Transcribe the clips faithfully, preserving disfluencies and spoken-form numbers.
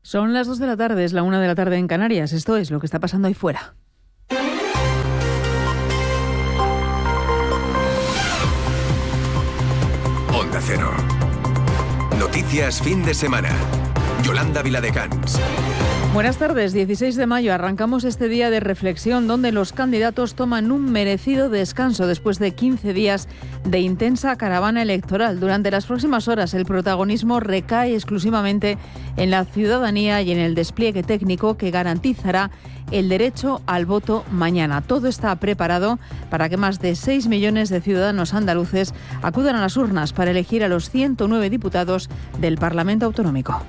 Son las dos de la tarde, es la una de la tarde en Canarias. Esto es lo que está pasando ahí fuera. Onda Cero. Noticias fin de semana. Yolanda Viladecans. Buenas tardes, dieciséis de mayo. Arrancamos este día de reflexión donde los candidatos toman un merecido descanso después de quince días de intensa caravana electoral. Durante las próximas horas el protagonismo recae exclusivamente en la ciudadanía y en el despliegue técnico que garantizará el derecho al voto mañana. Todo está preparado para que más de seis millones de ciudadanos andaluces acudan a las urnas para elegir a los ciento nueve diputados del Parlamento Autonómico.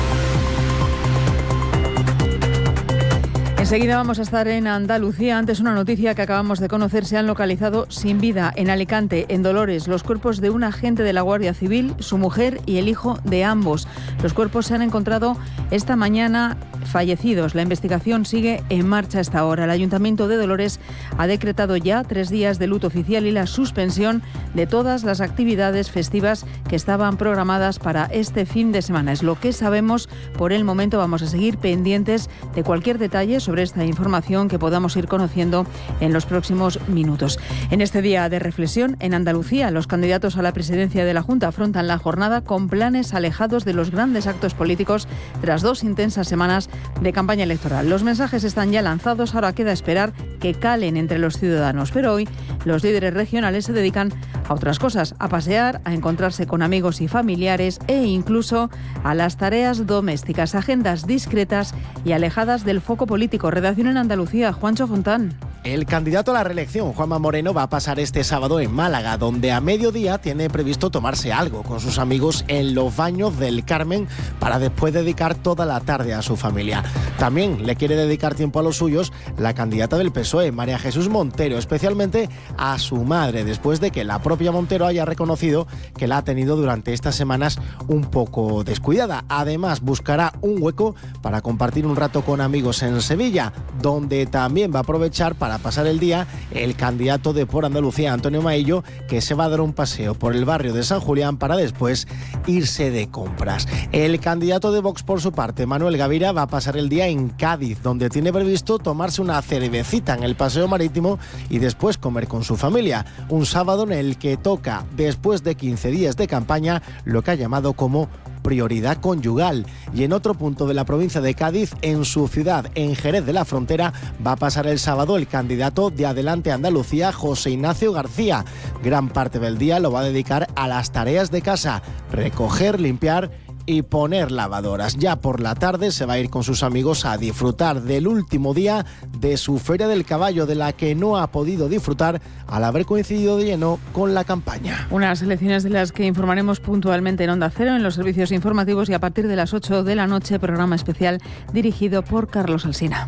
Enseguida vamos a estar en Andalucía. Antes, una noticia que acabamos de conocer: se han localizado sin vida en Alicante, en Dolores, los cuerpos de un agente de la Guardia Civil, su mujer y el hijo de ambos. Los cuerpos se han encontrado esta mañana fallecidos. La investigación sigue en marcha hasta ahora. El Ayuntamiento de Dolores ha decretado ya tres días de luto oficial y la suspensión de todas las actividades festivas que estaban programadas para este fin de semana. Es lo que sabemos por el momento. Vamos a seguir pendientes de cualquier detalle sobre esta información que podamos ir conociendo en los próximos minutos. En este día de reflexión, en Andalucía, los candidatos a la presidencia de la Junta afrontan la jornada con planes alejados de los grandes actos políticos tras dos intensas semanas de campaña electoral. Los mensajes están ya lanzados, ahora queda esperar que calen entre los ciudadanos. Pero hoy los líderes regionales se dedican a otras cosas, a pasear, a encontrarse con amigos y familiares e incluso a las tareas domésticas, agendas discretas y alejadas del foco político. Redacción en Andalucía, Juancho Fontán. El candidato a la reelección, Juanma Moreno, va a pasar este sábado en Málaga, donde a mediodía tiene previsto tomarse algo con sus amigos en los Baños del Carmen para después dedicar toda la tarde a su familia. También le quiere dedicar tiempo a los suyos la candidata del P S O E, María Jesús Montero, especialmente a su madre, después de que la propia Montero haya reconocido que la ha tenido durante estas semanas un poco descuidada. Además, buscará un hueco para compartir un rato con amigos en Sevilla, donde también va a aprovechar para pasar el día el candidato de Por Andalucía, Antonio Maillo, que se va a dar un paseo por el barrio de San Julián para después irse de compras. El candidato de Vox, por su parte, Manuel Gavira, va a pasar el día en Cádiz, donde tiene previsto tomarse una cervecita en el Paseo Marítimo y después comer con su familia. Un sábado en el que toca, después de quince días de campaña, lo que ha llamado como prioridad conyugal. Y en otro punto de la provincia de Cádiz, en su ciudad, en Jerez de la Frontera, va a pasar el sábado el candidato de Adelante Andalucía, José Ignacio García. Gran parte del día lo va a dedicar a las tareas de casa: recoger, limpiar y poner lavadoras. Ya por la tarde se va a ir con sus amigos a disfrutar del último día de su Feria del Caballo, de la que no ha podido disfrutar al haber coincidido de lleno con la campaña. Unas elecciones de las que informaremos puntualmente en Onda Cero, en los servicios informativos, y a partir de las ocho de la noche, programa especial dirigido por Carlos Alsina.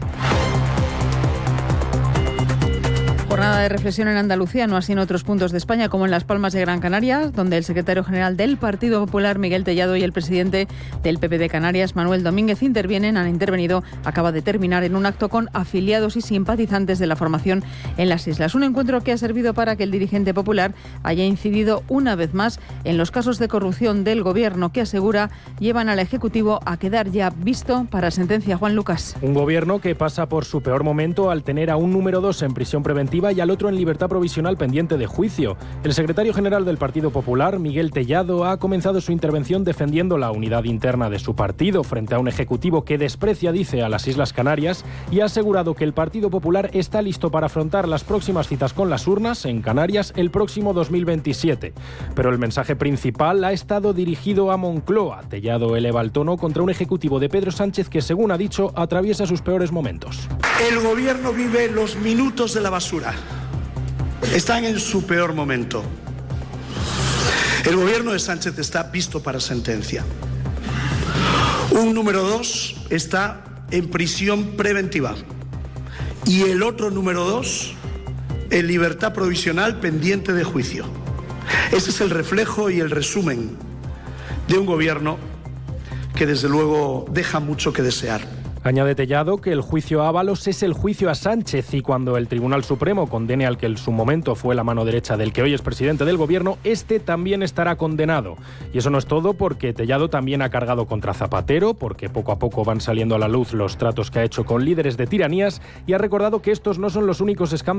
Jornada de reflexión en Andalucía, no así en otros puntos de España, como en Las Palmas de Gran Canaria, donde el secretario general del Partido Popular, Miguel Tellado, y el presidente del P P de Canarias, Manuel Domínguez, intervienen, han intervenido, acaba de terminar, en un acto con afiliados y simpatizantes de la formación en las islas. Un encuentro que ha servido para que el dirigente popular haya incidido una vez más en los casos de corrupción del gobierno, que asegura llevan al Ejecutivo a quedar ya visto para sentencia. Juan Lucas. Un gobierno que pasa por su peor momento al tener a un número dos en prisión preventiva y al otro en libertad provisional pendiente de juicio. El secretario general del Partido Popular, Miguel Tellado, ha comenzado su intervención defendiendo la unidad interna de su partido frente a un ejecutivo que desprecia, dice, a las Islas Canarias, y ha asegurado que el Partido Popular está listo para afrontar las próximas citas con las urnas en Canarias el próximo dos mil veintisiete. Pero el mensaje principal ha estado dirigido a Moncloa. Tellado eleva el tono contra un ejecutivo de Pedro Sánchez que, según ha dicho, atraviesa sus peores momentos. El gobierno vive los minutos de la basura. Están en su peor momento. El gobierno de Sánchez está visto para sentencia. Un número dos está en prisión preventiva y el otro número dos en libertad provisional pendiente de juicio. Ese es el reflejo y el resumen de un gobierno que desde luego deja mucho que desear. Añade Tellado que el juicio a Ábalos es el juicio a Sánchez y cuando el Tribunal Supremo condene al que en su momento fue la mano derecha del que hoy es presidente del gobierno, este también estará condenado. Y eso no es todo, porque Tellado también ha cargado contra Zapatero, porque poco a poco van saliendo a la luz los tratos que ha hecho con líderes de tiranías, y ha recordado que estos no son los únicos escándalos